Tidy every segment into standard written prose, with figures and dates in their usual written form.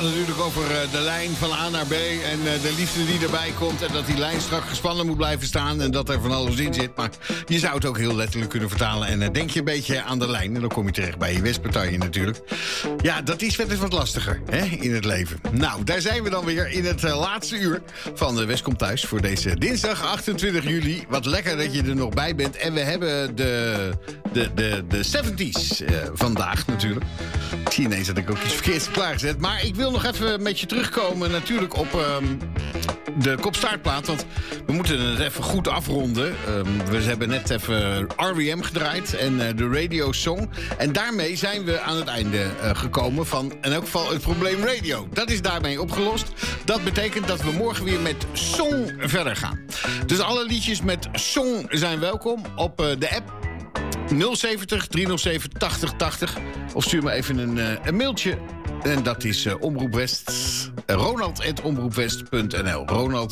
natuurlijk over de lijn van A naar B en de liefde die erbij komt. En dat die lijn strak gespannen moet blijven staan en dat er van alles in zit. Maar je zou het ook heel letterlijk kunnen vertalen. En denk je een beetje aan de lijn en dan kom je terecht bij je Westpartij natuurlijk. Ja, dat is wel eens wat lastiger hè, in het leven. Nou, daar zijn we dan weer in het laatste uur van de West komt thuis voor deze dinsdag 28 juli. Wat lekker dat je er nog bij bent. En we hebben de 70s vandaag natuurlijk. Ik zie ineens dat ik ook iets verkeerds heb klaargezet. Maar ik wil nog even met je terugkomen natuurlijk op de kopstaartplaat. Want we moeten het even goed afronden. We hebben net even R.E.M. gedraaid en de Radio Song. En daarmee zijn we aan het einde gekomen van in elk geval het probleem radio. Dat is daarmee opgelost. Dat betekent dat we morgen weer met Song verder gaan. Dus alle liedjes met Song zijn welkom op de app 070 307 8080. Of stuur me even een mailtje. En dat is Omroep West. Ronald@omroepwest.nl.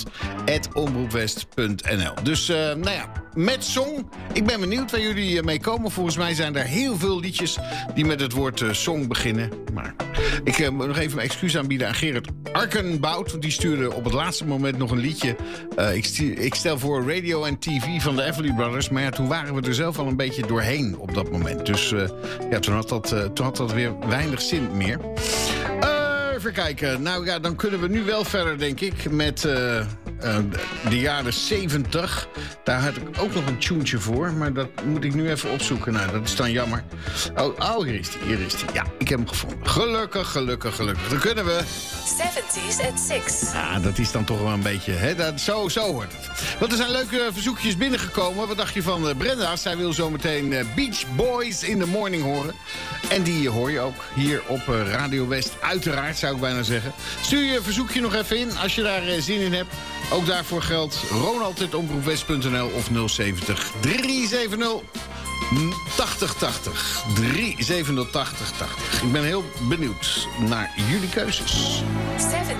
Ronald@omroepwest.nl. Dus nou ja, met Song. Ik ben benieuwd waar jullie mee komen. Volgens mij zijn er heel veel liedjes die met het woord Song beginnen. Maar ik moet nog even mijn excuus aanbieden aan Gerard Arkenbout. Want die stuurde op het laatste moment nog een liedje. Ik stel voor Radio en TV van de Everly Brothers. Maar ja, toen waren we er zelf al een beetje doorheen op dat moment. Dus ja, toen had dat weer weinig zin meer. Even kijken. Nou ja, dan kunnen we nu wel verder, denk ik, met de jaren 70. Daar had ik ook nog een tuentje voor, maar dat moet ik nu even opzoeken. Nou, dat is dan jammer. Oh, hier is die. Ja, ik heb hem gevonden. Gelukkig. Dan kunnen we 70s at 6. Ja, dat is dan toch wel een beetje, hè? Zo hoort het. Want er zijn leuke verzoekjes binnengekomen. Wat dacht je van Brenda? Zij wil zometeen Beach Boys in the Morning horen. En die hoor je ook hier op Radio West. Uiteraard, zou ik bijna zeggen. Stuur je verzoekje nog even in als je daar zin in hebt. Ook daarvoor geldt Ronald@omroepwest.nl of 070 370 8080. 370 8080. Ik ben heel benieuwd naar jullie keuzes. 70s